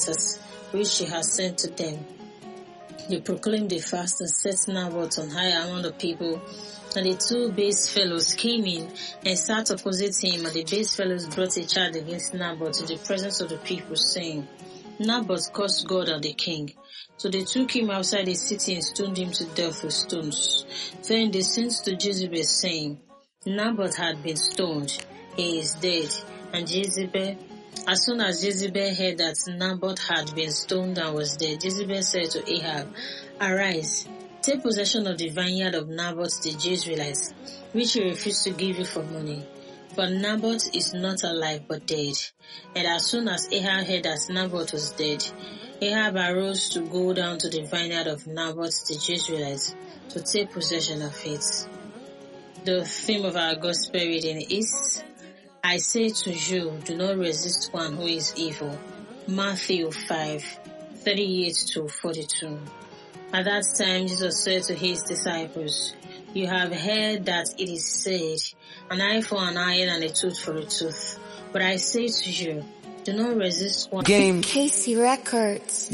letters which she had sent to them. They proclaimed the fast and set Naboth on high among the people. And the two base fellows came in and sat opposite him, and the base fellows brought a charge against Naboth in the presence of the people, saying, Naboth cursed God and the king. So they took him outside the city and stoned him to death with stones. Then they sent to Jezebel, saying, Naboth had been stoned, he is dead. And as soon as Jezebel heard that Naboth had been stoned and was dead, Jezebel said to Ahab, Arise, take possession of the vineyard of Naboth the Jezreelite, which he refused to give you for money. For Naboth is not alive but dead. And as soon as Ahab heard that Naboth was dead, Ahab arose to go down to the vineyard of Naboth the Jezreelite to take possession of it. The theme of our gospel reading is, I say to you, do not resist one who is evil. Matthew 5:38-42. At that time, Jesus said to his disciples, You have heard that it is said, an eye for an eye and a tooth for a tooth. But I say to you, do not resist one. Casey Records.